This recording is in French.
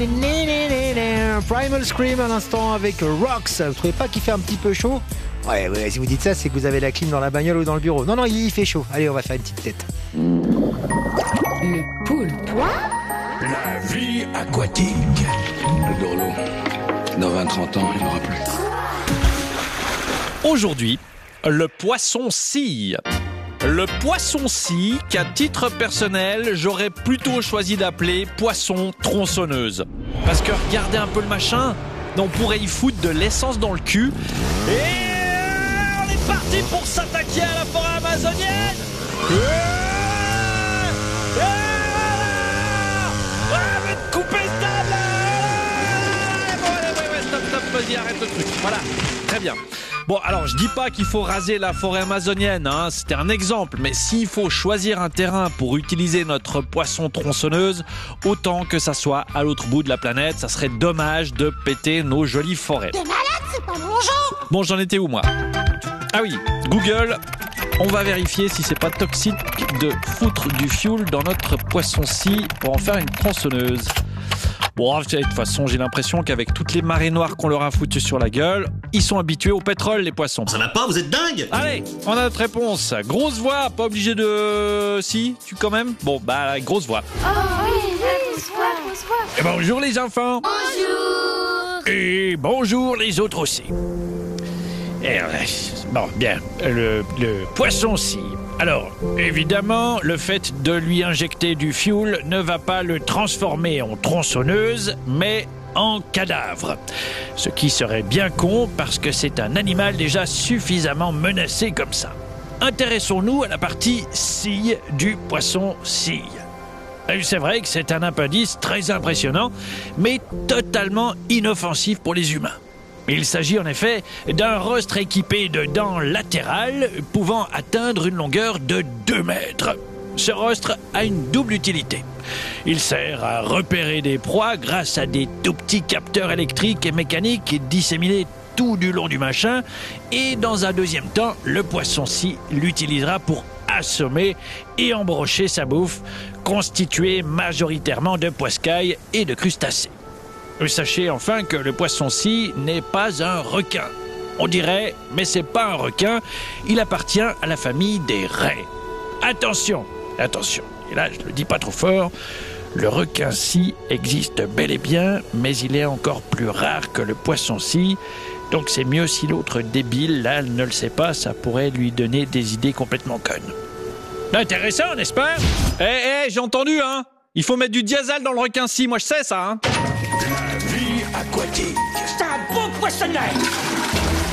Primal Scream à l'instant avec Rocks. Vous trouvez pas qu'il fait un petit peu chaud? Ouais, si vous dites ça, c'est que vous avez la clim dans la bagnole ou dans le bureau. Non, il fait chaud. Allez, on va faire une petite tête. Le poulpe. La vie aquatique. Le Dorlo. Dans 20-30 ans, il n'y en aura plus. Aujourd'hui, le poisson-scie. Le poisson-scie qu'à titre personnel, j'aurais plutôt choisi d'appeler poisson tronçonneuse. Parce que regardez un peu le machin, on pourrait y foutre de l'essence dans le cul. Et on est parti pour s'attaquer à la forêt amazonienne. Mais couper ce table là. Stop, vas-y, arrête le truc. Voilà, très bien. Bon, alors, je dis pas qu'il faut raser la forêt amazonienne, hein, c'était un exemple, mais s'il faut choisir un terrain pour utiliser notre poisson tronçonneuse, autant que ça soit à l'autre bout de la planète, ça serait dommage de péter nos jolies forêts. T'es malade, c'est pas mon genre. Bon, j'en étais où, moi? Ah oui, Google, on va vérifier si c'est pas toxique de foutre du fioul dans notre poisson-scie pour en faire une tronçonneuse. Bon, de toute façon, j'ai l'impression qu'avec toutes les marées noires qu'on leur a foutues sur la gueule, ils sont habitués au pétrole, les poissons. Ça va pas, vous êtes dingue! Allez, on a notre réponse. Grosse voix, pas obligé de... Si, tu quand même? Bon, bah, grosse voix. Oh oui, grosse voix. Et bonjour les enfants! Bonjour. Et bonjour les autres aussi. Et, bon, bien, le poisson-scie. Alors, évidemment, le fait de lui injecter du fioul ne va pas le transformer en tronçonneuse, mais en cadavre. Ce qui serait bien con parce que c'est un animal déjà suffisamment menacé comme ça. Intéressons-nous à la partie scie du poisson-scie. C'est vrai que c'est un appendice très impressionnant, mais totalement inoffensif pour les humains. Il s'agit en effet d'un rostre équipé de dents latérales pouvant atteindre une longueur de 2 mètres. Ce rostre a une double utilité. Il sert à repérer des proies grâce à des tout petits capteurs électriques et mécaniques disséminés tout du long du machin. Et dans un deuxième temps, le poisson-scie l'utilisera pour assommer et embrocher sa bouffe, constituée majoritairement de poiscailles et de crustacés. Sachez enfin que le poisson-scie n'est pas un requin. On dirait, mais c'est pas un requin, il appartient à la famille des raies. Attention, et là je le dis pas trop fort, le requin-scie existe bel et bien, mais il est encore plus rare que le poisson-scie, donc c'est mieux si l'autre débile, là, ne le sait pas, ça pourrait lui donner des idées complètement connes. Intéressant, n'est-ce pas? J'ai entendu, hein. Il faut mettre du diesel dans le requin-scie, moi je sais ça, hein. La vie aquatique. C'est un beau poissonneur.